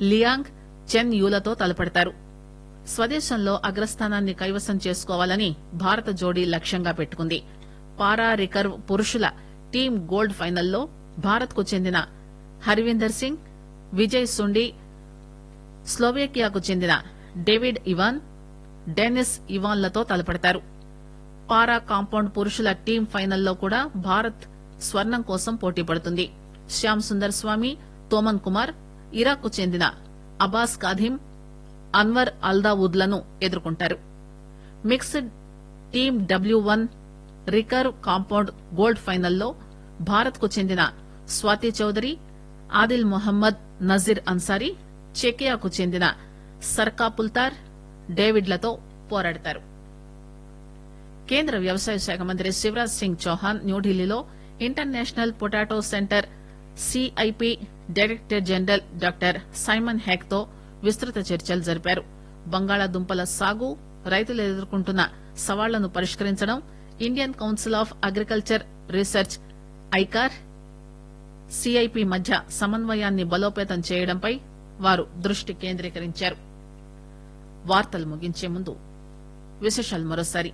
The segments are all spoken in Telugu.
లియాంగ్ చెన్ యూలతో తలపడతారు. స్వదేశంలో అగ్రస్థానాన్ని కైవసం చేసుకోవాలని భారత జోడీ లక్ష్యంగా పెట్టుకుంది. పారా రికర్వ్ పురుషుల టీమ్ గోల్డ్ ఫైనల్లో భారత్ కు చెందిన హర్వీందర్ సింగ్, విజయ్ సుండి, స్లోవేకియాకు చెందిన డేవిడ్ ఇవాన్, డెనిస్ ఇవాన్లతో తలపడతారు. పారా కాంపౌండ్ పురుషుల టీమ్ ఫైనల్లో కూడా భారత్ స్వర్ణం కోసం పోటీ పడుతుంది. శ్యామ్ సుందర్ స్వామి, తోమన్ కుమార్ ఇరాక్ కు చెందిన అబాస్ కాధిం, అన్వర్ అల్దావుద్ లను ఎదుర్కొంటారు. Mixed team W1 recurve compound gold ఫైనల్లో భారత్ కు చెందిన స్వాతి చౌదరి, ఆదిల్ మొహమ్మద్ నజీర్ అన్సారీ, చెకియాకు చెందిన సర్కాపుల్తార్, డేవిడ్లతో పోరాడతారు. కేంద్ర వ్యవసాయ శాఖ మంత్రి శివరాజ్ సింగ్ చౌహాన్ న్యూఢిల్లీలో international potato centre CIP director general doctor Simon heck తో విస్తృత చర్చలు జరిపారు. బంగాళాదుంపల సాగు, రైతులు ఎదుర్కొంటున్న సవాళ్లను పరిష్కరించడం, Indian council of agriculture research ICAR, CIP మధ్య సమన్వయాన్ని బలోపేతం చేయడంపై వారు దృష్టి కేంద్రీకరించారు. వార్తలు ముగించే ముందు విశేషాలు మరోసారి.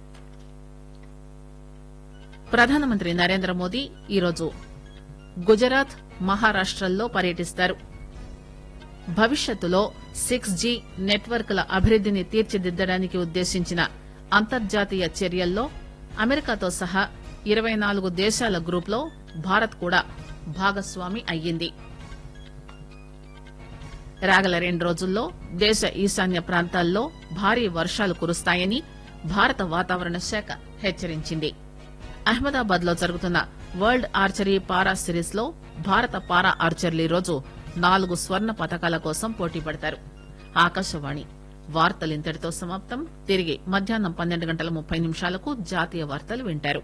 ప్రధానమంత్రి నరేంద్ర మోదీ ఈరోజు గుజరాత్, మహారాష్టల్లో పర్యటిస్తారు. భవిష్యత్తులో 6G నెట్వర్క్ల అభివృద్దిని తీర్చిదిద్దడానికి ఉద్దేశించిన అంతర్జాతీయ చర్యల్లో అమెరికాతో సహా 24 దేశాల గ్రూప్లో భారత్ కూడా భాగస్వామి అయ్యింది. రాగల 2 రోజుల్లో దేశ ఈశాన్య ప్రాంతాల్లో భారీ వర్షాలు కురుస్తాయని భారత వాతావరణ శాఖ హెచ్చరించింది. అహ్మదాబాద్ లో జరుగుతున్న వరల్డ్ ఆర్చరీ పారా సిరీస్ లో భారత పారా ఆర్చర్లు ఈరోజు 4 స్వర్ణ పతకాల కోసం పోటీ పడతారు. ఆకాశవాణి వార్తలు ఇంతటితో సమాప్తం. తిరిగి మధ్యాహ్నం 12:30 జాతీయ వార్తలు వింటారు.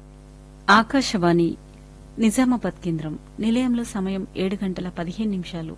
ఆకాశవాణి నిజామాబాద్ కేంద్రం నిలయంలో సమయం 7:15